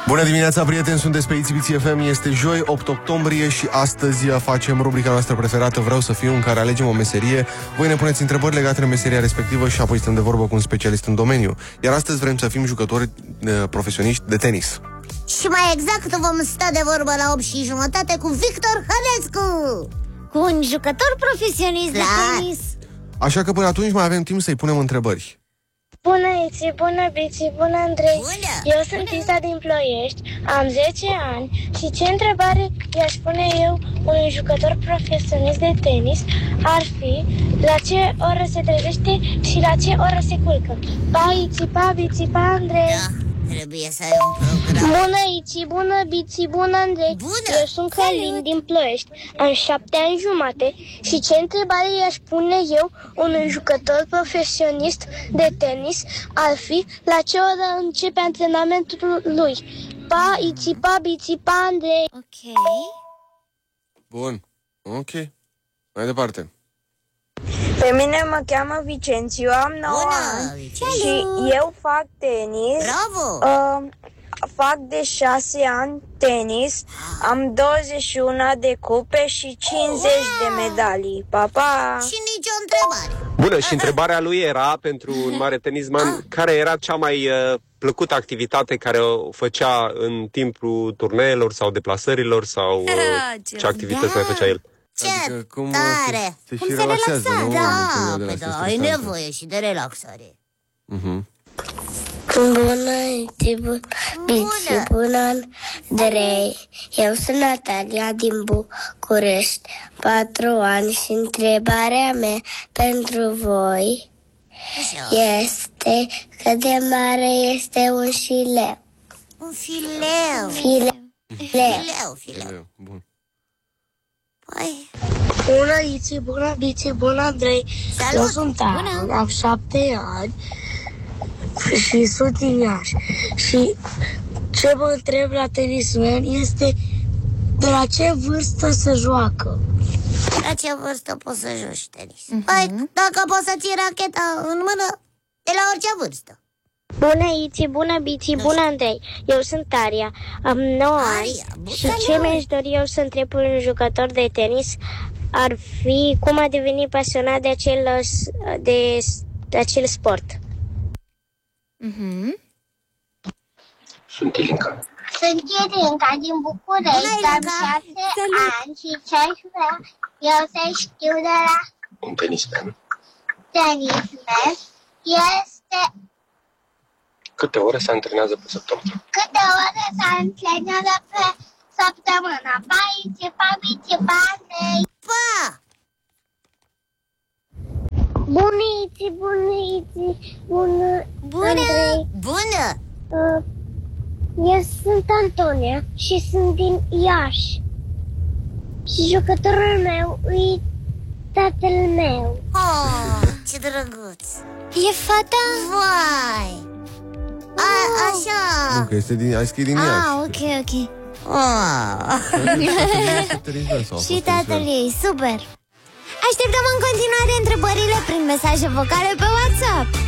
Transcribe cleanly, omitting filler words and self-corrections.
Bună dimineața, prieteni, sunteți pe ITV FM. Este joi, 8 octombrie și astăzi facem rubrica noastră preferată, Vreau să fiu, în care alegem o meserie. Voi ne puneți întrebări legate de meseria respectivă și apoi stăm de vorbă cu un specialist în domeniu. Iar astăzi vrem să fim jucători profesioniști de tenis. Și mai exact vom sta de vorbă la 8:30 cu Victor Hănescu, cu un jucător profesionist de tenis. Așa că până atunci mai avem timp să-i punem întrebări. Bună, Iți, bună, Bici, bună, Andrei. Bună. Eu sunt Isa din Ploiești, am 10 ani și ce întrebare i-aș pune eu unui jucător profesionist de tenis ar fi la ce oră se trezește și la ce oră se culcă. Pa, Iți, pa, Bici, pa, Andrei. Da, trebuie să ai un program. Bună, Iți, bună, Bici, bună, Andrei. Bună. Eu sunt Călin din Ploiești, am 7 ani jumate și ce întrebare i-aș pune eu unui jucător profesionist de tenis ar fi la ce oră începe antrenamentul lui. Pa, Iți, pa, Bici, pa, Andrei. Ok. Bun, ok. Mai departe. Pe mine mă cheamă Vicențiu, am 9 Bună, ani Vicențiu. și eu fac tenis. Bravo. Fac de 6 ani tenis, am 21 de cupe și 50 de medalii. Pa, pa! Și nicio întrebare. Bună, și întrebarea lui era, pentru un mare tenisman, care era cea mai plăcută activitate care o făcea în timpul turneelor sau deplasărilor sau ce activități mai făcea el? Ce Adică cum tare. se Cum și se relaxează, relaxa, nu? Da, În perioadele păi astea da, ai stresante. nevoie și de relaxare. Bună, Iți, bună, Bici, bună, Andrei. Eu sunt Natalia din București, 4 ani și întrebarea mea pentru voi Așa. este cât de mare este un șileu. Un fileu. Fileu. Bun. Păi, Bună, Iți, bună, Bici, bună, Andrei. salut. Eu sunt Aaron, am 7 ani și sunt din Iași. Și ce mă întreb la tenismen este de la ce vârstă se joacă. La ce vârstă poți să joci tenis? Păi, dacă poți să ții racheta în mână, de la orice vârstă. Bună, Iți, bună, Bici, bună, Andrei. Eu sunt Aria, am 9 ani Aria, bună. și ce mi-aș dori eu să întreb un jucător de tenis ar fi cum a devenit pasionat de acel sport. Sunt Ilinca. Sunt Irinca din București, Bună, am Irinca. 6 ani și ce-aș vrea eu să știu de la Un tenismen. tenismen este Câte ore se antrenează pe săptămână? câte ore se antrenează pe săptămână. Paici, pabici, panei. Pa! Buniți, bună, Andrei. Bună! Eu sunt Antonia și sunt din Iași. Și jucătorul meu e tatăl meu. Oh, ce drăguț! E fata? Vai! Așa! Nu, că este din, ai scris din Iași. Ok. Oh. Și tatăl ei, super. Așteptăm în continuare întrebările prin mesaje vocale pe WhatsApp.